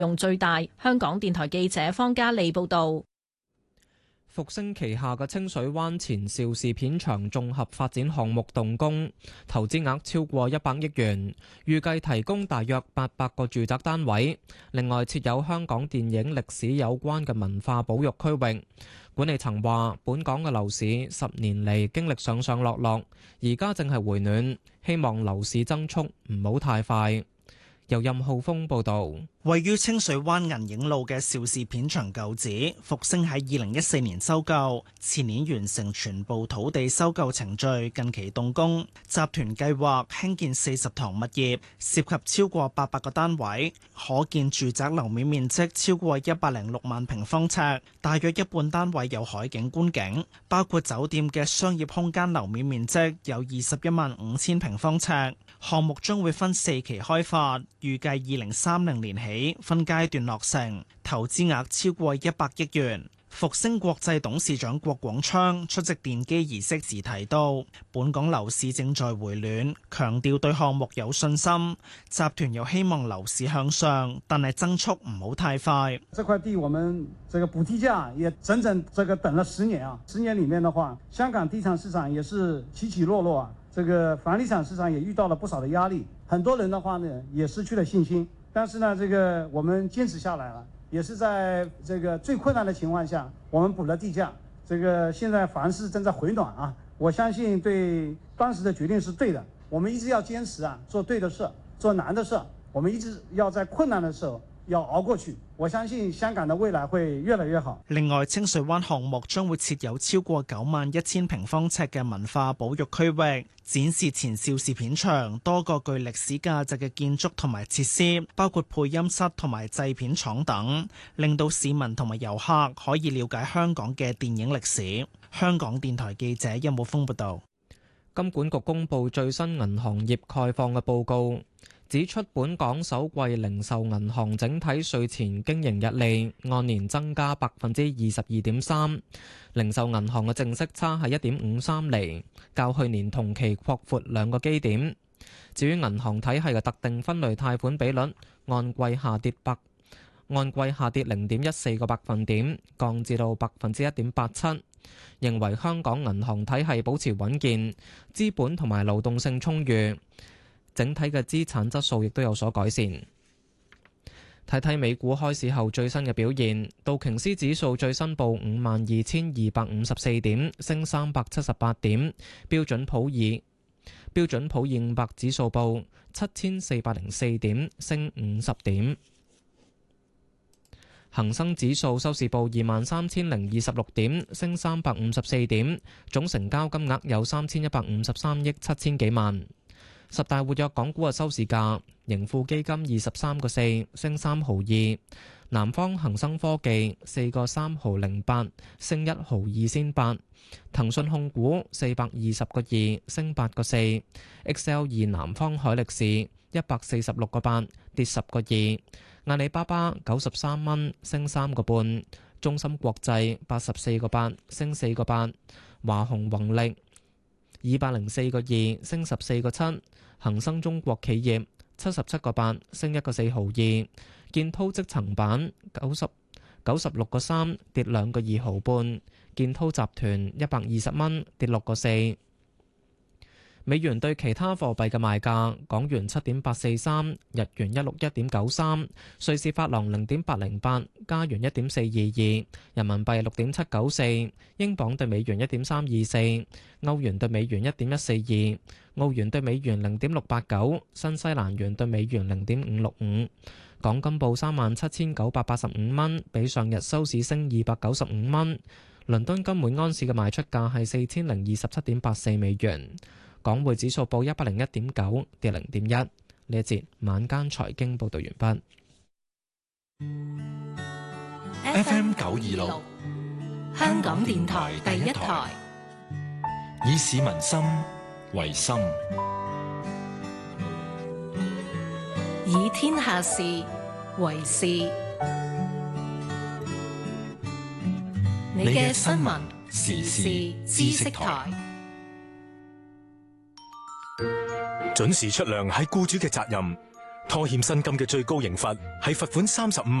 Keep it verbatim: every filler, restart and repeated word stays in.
用最大。香港電台記者方嘉利報道。 復星旗下嘅清水灣前邵氏片場綜合發展項目動工，投資額超過一百億元，預計提供大約八百個住宅單位。另外設有香港電影歷史有關嘅文化保育區域。管理層話，本港嘅樓市十年嚟經歷上上落落，而家正係回暖，希望樓市增速唔好太快。由任浩峰報導。 位於清水灣銀影路嘅邵氏片場舊址，復星喺二零一四年收購，前年完成全部土地收購程序，近期動工。集團計劃興建四十幢物業，涉及超過八百個單位，可建住宅樓面面積超過一百零六萬平方尺，大約一半單位有海景觀景，包括酒店嘅商業空間樓面面積有二十一萬五千平方尺。項目將會分四期開發，預計二零三零年起分階段落成，投資額超過一百億元。復星國際董事長郭廣昌出席奠基儀式時提到，本港樓市正在回暖，強調對項目有信心。集團又希望樓市向上，但係增速唔好太快。 這塊地我們這個補地價也整整這個等了十年啊，十年裡面的話，香港地產市場也是起起落落啊。這個房地產市場也遇到了不少的壓力，很多人的話呢也失去了信心。但是呢，這個我們堅持下來了，也是在這個最困難的情況下，我們補了地價。這個現在房市正在回暖啊，我相信對當時的決定是對的。我們一直要堅持啊，做對的事，做難的事。我們一直要在困難的時候要熬過去。我相信香港的未來會越來越好。 另外，清水灣項目將會設有超過九萬一千平方尺嘅文化保育區域，展示前邵氏片場多個具歷史價值嘅建築同埋設施，包括配音室同埋製片廠等，令到市民同埋遊客可以了解香港嘅電影歷史。香港電台記者殷武峰報道。 金管局公布最新銀行業概況嘅報告，指出本港首季零售銀行整體稅前經營溢利按年增加百分之二十二點三，零售銀行嘅淨息差係一點五三厘，較去年同期擴闊兩個基點。至於銀行體系嘅特定分類貸款比率，按季下跌百按季下跌零點一四個百分點，降至到百分之一點八七。認為香港銀行體系保持穩健，資本同埋流動性充裕，整體嘅資產質素亦都有所改善。睇睇美股開市後最新嘅表現，道瓊斯指數最新報五萬二千二百五十四點，升三百七十八點；標準普爾標準普爾五百指數報七千四百零四點，升五十點。恒生指數收市報二萬三千零二十六點，升三百五十四點，總成交金額有三千一百五十三億七千幾萬。十大活躍港股嘅收市價，盈富基金二十三個四，升三毫二；南方恒生科技四個三毫零八，升一毫二先八；騰訊控股四百二十個二，升八個四；X L 二南方海力士一百四十六個八，跌十個二；阿里巴巴九十三蚊，升三個半；中芯國際八十四個八，升四個八；華虹宏力二百零四個二，升十四個七；恒生中國企業七十七個八，升一個四毫二；建滔積層板九十九十六個三，跌兩個二毫半；建滔集團一百二十蚊，跌六個四。美元對其他貨幣嘅賣價：港元七點八四三，日元一六一點九三，瑞士法郎零點八零八，加元一點四二二，人民幣六點七九四，英鎊對美元一點三二四，歐元對美元一點一四二，澳元對美元零點六八九，新西蘭元對美元零點五六五。港金報三萬七千九百八十五蚊，比上日收市升二百九十五蚊。倫敦金每安士嘅賣出價係四千零二十七點八四美元。港匯指數報一百零一點九，跌零點一。呢一節晚間財經報道完畢。F M 九二六，香港電台第一台，以市民心為心， 以天下事為事。你嘅新聞時事知識台。 準時出糧係僱主嘅責任， 拖欠薪金嘅最高刑罰係罰款三十五